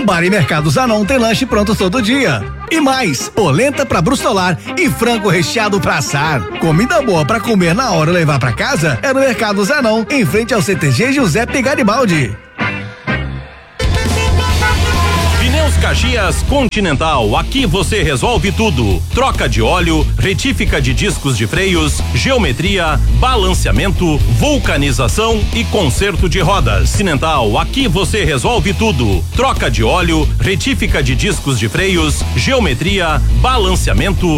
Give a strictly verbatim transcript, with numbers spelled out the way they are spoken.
Bar e Mercado Zanon tem lanche pronto todo dia. E mais, polenta pra brustolar e frango recheado pra assar. Comida boa pra comer na hora e levar pra casa é no Mercado Zanon, em frente ao C T G Giuseppe Garibaldi. Pneus Caxias Continental, aqui você resolve tudo. Troca de óleo, retífica de discos de freios, geometria, balanceamento, vulcanização e conserto de rodas. Continental, aqui você resolve tudo. Troca de óleo, retífica de discos de freios, geometria, balanceamento,